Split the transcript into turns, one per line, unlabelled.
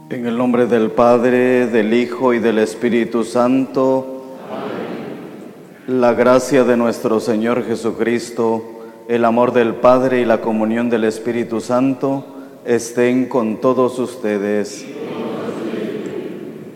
En el nombre del Padre, del Hijo y del Espíritu Santo. Amén. La gracia de nuestro Señor Jesucristo, el amor del Padre y la comunión del Espíritu Santo estén con todos ustedes.